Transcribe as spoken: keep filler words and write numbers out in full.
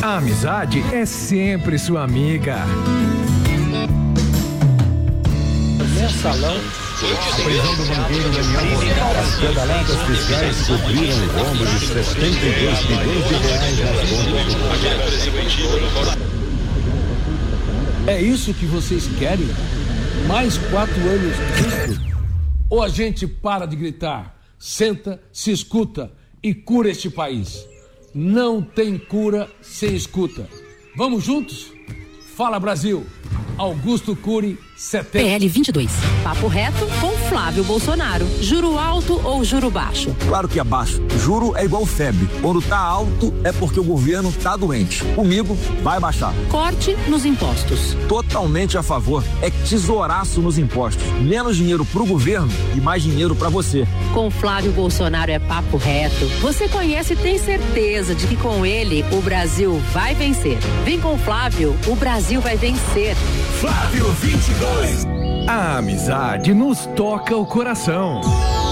A amizade é sempre sua amiga. Mensalão. A prisão do banqueiro Daniel Rosado. As pedaladas fiscais cobriram o rombo de setenta e dois milhões de reais nas contas. É isso que vocês querem? Mais quatro anos disso? Ou a gente para de gritar, senta, se escuta e cura este país? Não tem cura sem escuta. Vamos juntos? Fala, Brasil! Augusto Cury, setenta. P L vinte e dois. Papo reto com Flávio Bolsonaro. Juro alto ou juro baixo? Claro que é baixo. Juro é igual febre. Quando tá alto é porque o governo tá doente. Comigo vai baixar. Corte nos impostos. Totalmente a favor. É tesouraço nos impostos. Menos dinheiro pro governo e mais dinheiro pra você. Com Flávio Bolsonaro é papo reto. Você conhece e tem certeza de que com ele o Brasil vai vencer. Vem com Flávio, o Brasil vai vencer. Flávio vinte e dois. A amizade nos toca o coração.